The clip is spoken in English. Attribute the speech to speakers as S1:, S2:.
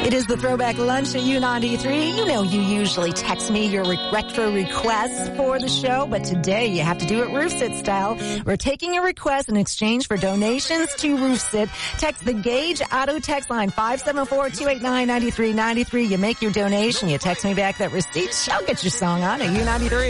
S1: It is the Throwback Lunch at U93. You know you usually text me your retro requests for the show, but today you have to do it RoofSit style. We're taking a request in exchange for donations to RoofSit. Text the Gage Auto text line 574-289-9393. You make your donation. You text me back that receipt. I'll get your song on at U93.